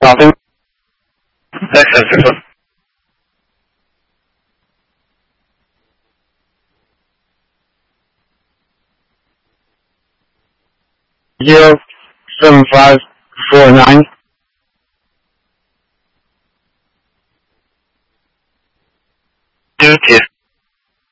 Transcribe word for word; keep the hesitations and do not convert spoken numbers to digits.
Nothing. Next answer. Zero seven five four nine. Two two.